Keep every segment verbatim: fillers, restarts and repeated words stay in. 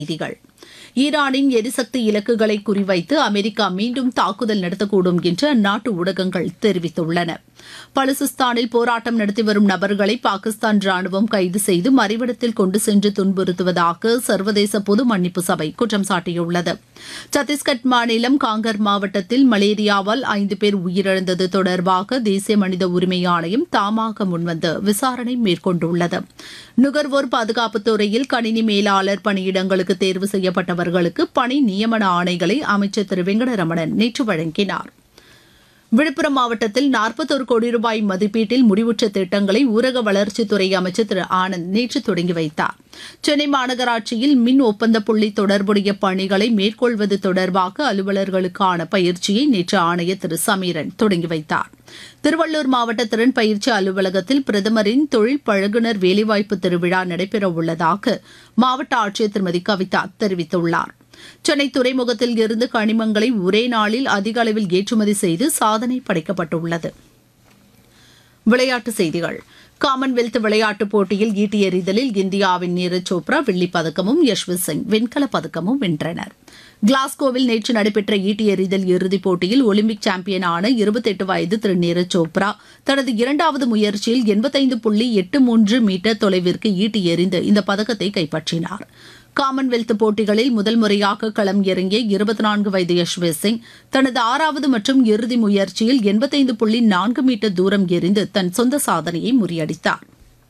செய்திகள். ஈரானின் எரிசக்தி இலக்குகளை குறிவைத்து அமெரிக்கா மீண்டும் தாக்குதல் நடத்தக்கூடும் என்று அந்நாட்டு ஊடகங்கள் தெரிவித்துள்ளன. பலுசிஸ்தானில் போராட்டம் நடத்தி வரும் நபர்களை பாகிஸ்தான் ராணுவம் கைது செய்து மறைவிடத்தில் கொண்டு சென்று துன்புறுத்துவதாக சர்வதேச பொது மன்னிப்பு சபை குற்றம் சாட்டியுள்ளது. சத்தீஸ்கட் மாநிலம் காங்கர் மாவட்டத்தில் மலேரியாவால் ஐந்து பேர் உயிரிழந்தது தொடர்பாக தேசிய மனித உரிமை ஆணையம் தாமாக முன்வந்து விசாரணை மேற்கொண்டுள்ளது. நுகர்வோர் பாதுகாப்புத் துறையில் கணினி மேலாளர் பணியிடங்களுக்கு தேர்வு செய்யப்பட்டவர்களுக்கு பணி நியமன ஆணைகளை அமைச்சர் திரு வெங்கடரமணன் நேற்று வழங்கினார். விழுப்புரம் மாவட்டத்தில் நாற்பத்தொரு கோடி ரூபாய் மதிப்பீட்டில் முடிவுற்ற திட்டங்களை ஊரக வளர்ச்சித்துறை அமைச்சர் திரு ஆனந்த் நேற்று தொடங்கி வைத்தார். சென்னை மாநகராட்சியில் மின் ஒப்பந்த புள்ளி தொடர்புடைய பணிகளை மேற்கொள்வது தொடர்பாக அலுவலர்களுக்கான பயிற்சியை நேற்று ஆணையர் திரு சமீரன் தொடங்கி வைத்தார். திருவள்ளூர் மாவட்ட திறன் பயிற்சி அலுவலகத்தில் பிரதமரின் தொழில் பழகுனர் வேலைவாய்ப்பு திருவிழா நடைபெறவுள்ளதாக மாவட்ட ஆட்சியர் திருமதி கவிதா தெரிவித்துள்ளார். சென்னை துறைமுகத்தில் இருந்து கனிமங்களை ஒரே நாளில் அதிக அளவில் ஏற்றுமதி செய்து சாதனை படைக்கப்பட்டுள்ளது. விளையாட்டுச் செய்திகள். காமன்வெல்த் விளையாட்டுப் போட்டியில் ஈட்டி எறிதலில் இந்தியாவின் நீரஜ் சோப்ரா வெள்ளிப் பதக்கமும் யஷ்வந்த் சிங் வெண்கலப் பதக்கமும் வென்றனர். கிளாஸ்கோவில் நேற்று நடைபெற்ற ஈட்டி எறிதல் இறுதிப் போட்டியில் ஒலிம்பிக் சாம்பியனான இருபத்தெட்டு வயது திரு நீரஜ் சோப்ரா தனது இரண்டாவது முயற்சியில் எண்பத்தைந்து புள்ளி எட்டு மூன்று மீட்டர் தொலைவிற்கு ஈட்டி எறிந்து இந்த பதக்கத்தை கைப்பற்றினார். காமன்வெல்த் போட்டிகளில் முதல் முறையாக களம் இறங்கிய இருபத்தி நான்கு வயது யஷ்வந்த் சிங் தனது ஆறாவது மற்றும் இறுதி முயற்சியில் எண்பத்தைந்து புள்ளி நான்கு மீட்டர் தூரம் எறிந்து தன் சொந்த சாதனையை முறியடித்தார்.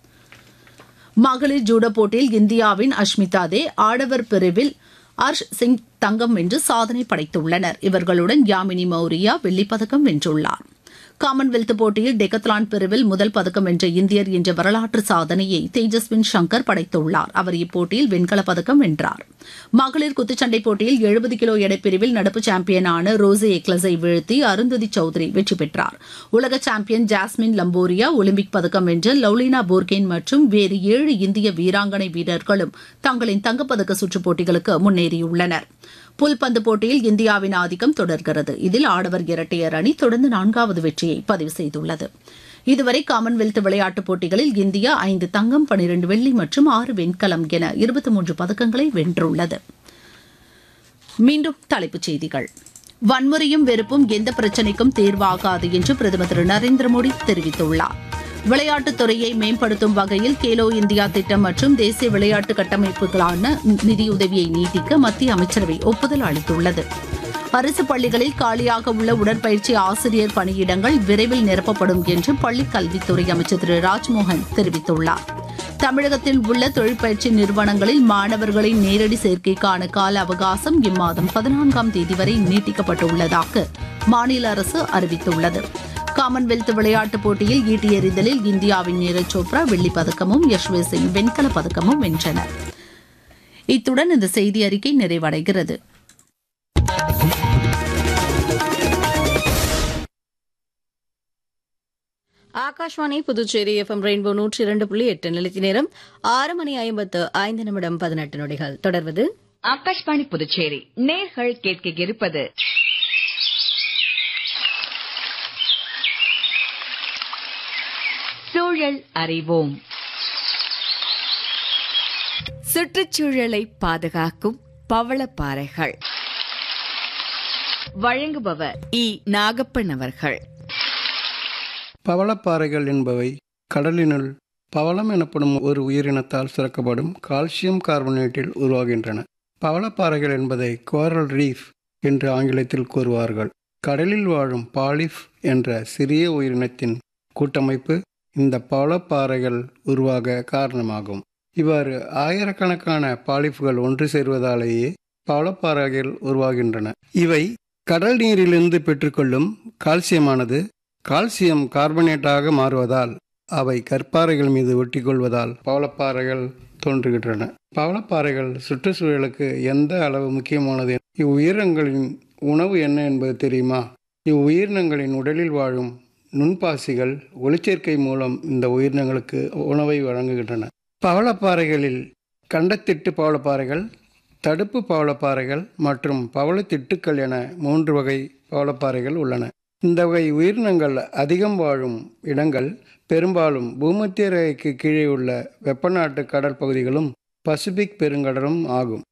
மகளிர் ஜூடோ போட்டியில் இந்தியாவின் அஷ்மிதா தே, ஆடவர் பிரிவில் ஹர்ஷ் சிங் தங்கம் வென்று சாதனை படைத்துள்ளனர். இவர்களுடன் யாமினி மௌரியா வெள்ளிப்பதக்கம் வென்றுள்ளார். காமன்வெல்த் போட்டியில் டெக்கத்லான் பிரிவில் முதல் பதக்கம் வென்ற இந்தியர் என்ற வரலாற்று சாதனையை தேஜஸ்வின் சங்கர் படைத்துள்ளார். அவர் இப்போட்டியில் வெண்கலப் பதக்கம் வென்றார். மகளிர் குத்துச்சண்டை போட்டியில் எழுபது கிலோ எடைப்பிரிவில் நடப்பு சாம்பியனான ரோசி எக்லஸை வீழ்த்தி அருந்ததி சௌத்ரி வெற்றி பெற்றார். உலக சாம்பியன் ஜாஸ்மின் லம்போரியா, ஒலிம்பிக் பதக்கம் வென்ற லவ்லினா போர்கேன் மற்றும் வேறு ஏழு இந்திய வீராங்கனை வீரர்களும் தங்களின் தங்கப்பதக்க சுற்றுப் போட்டிகளுக்கு முன்னேறியுள்ளனர். புல்பந்து போட்டியில் இந்தியாவின் ஆதிக்கம் தொடர்கிறது. இதில் ஆடவர் இரட்டையர் அணி தொடர்ந்து நான்காவது வெற்றியை பதிவு செய்துள்ளது. இதுவரை காமன்வெல்த் விளையாட்டுப் போட்டிகளில் இந்தியா ஐந்து தங்கம், பனிரண்டு வெள்ளி மற்றும் ஆறு வெண்கலம் என இருபத்தி மூன்று பதக்கங்களை வென்றுள்ளது. மீண்டும் தலைப்புச் செய்திகள். வன்முறையும் வெறுப்பும் எந்த பிரச்சினைக்கும் தீர்வாகாது என்று பிரதமர் திரு நரேந்திர மோடி தெரிவித்துள்ளார். விளையாட்டுத் துறையை மேம்படுத்தும் வகையில் கேலோ இந்தியா திட்டம் மற்றும் தேசிய விளையாட்டு கட்டமைப்புகளான நிதியுதவியை நீட்டிக்க மத்திய அமைச்சரவை ஒப்புதல் அளித்துள்ளது. அரசு பள்ளிகளில் காலியாக உள்ள உடற்பயிற்சி ஆசிரியர் பணியிடங்கள் விரைவில் நிரப்பப்படும் என்று பள்ளிக் கல்வித்துறை அமைச்சர் திரு ராஜ்மோகன் தெரிவித்துள்ளார். தமிழகத்தில் உள்ள தொழிற்பயிற்சி நிறுவனங்களில் மாணவர்களின் நேரடி சேர்க்கைக்கான கால அவகாசம் இம்மாதம் பதினான்காம் தேதி வரை நீட்டிக்கப்பட்டுள்ளதாக மாநில அரசு அறிவித்துள்ளது. காமன்வெல்த் விளையாட்டுப் போட்டியில் ஈட்டி எறிதலில் இந்தியாவின் நீரஜ் சோப்ரா வெள்ளிப் பதக்கமும் யஷ்வந்த் சிங் வெண்கலப் பதக்கமும் வென்றனர். இத்துடன் இந்த செய்தி அறிக்கை நிறைவடைகிறது. ஆகாஷ்வாணி புதுச்சேரி எஃப்எம் ரெயின்போ நூற்றி இரண்டு புள்ளி எட்டு நிலைத்தி நேரம் ஆறு மணி ஐம்பத்து ஐந்து நிமிடம் பதினெட்டு நொடிகள். தொடர்வது ஆகாஷ்வாணி புதுச்சேரி நேர்கள் கேட்க இருப்பது சூழல் அறிவோம். சுற்றுச்சூழலை பாதுகாக்கும் பவளப்பாறைகள். வழங்குபவர் இ நாகப்பன் அவர்கள். பவளப்பாறைகள் என்பவை கடலினுள் பவளம் எனப்படும் ஒரு உயிரினத்தால் சுரக்கப்படும் கால்சியம் கார்பனேட்டில் உருவாகின்றன. பவளப்பாறைகள் என்பதை கோரல் ரீஃப் என்று ஆங்கிலத்தில் கூறுவார்கள். கடலில் வாழும் பாலிஃப் என்ற சிறிய உயிரினத்தின் கூட்டமைப்பு இந்த பவளப்பாறைகள் உருவாக காரணமாகும். இவ்வாறு ஆயிரக்கணக்கான பாலிஃப்கள் ஒன்று சேர்வதாலேயே பவளப்பாறைகள் உருவாகின்றன. இவை கடல் நீரிலிருந்து பெற்றுக்கொள்ளும் கால்சியமானது கால்சியம் கார்பனேட்டாக மாறுவதால் அவை கற்பாறைகள் மீது ஒட்டிக்கொள்வதால் பவளப்பாறைகள் தோன்றுகின்றன. பவளப்பாறைகள் சுற்றுச்சூழலுக்கு எந்த அளவு முக்கியமானது? இவ்வுயிரினங்களின் உணவு என்ன என்பது தெரியுமா? இவ்வுயிரினங்களின் உடலில் வாழும் நுண்பாசிகள் ஒளிச்சேர்க்கை மூலம் இந்த உயிரினங்களுக்கு உணவை வழங்குகின்றன. பவளப்பாறைகளில் கண்டத்திட்டு பவளப்பாறைகள், தடுப்பு பவளப்பாறைகள் மற்றும் பவளத்திட்டுக்கள் என மூன்று வகை பவளப்பாறைகள் உள்ளன. இந்த வகை உயிரினங்கள் அதிகம் வாழும் இடங்கள் பெரும்பாலும் பூமத்திய ரேகைக்கு கீழே உள்ள வெப்பநாட்டு கடல் பகுதிகளும் பசிபிக் பெருங்கடலும் ஆகும்.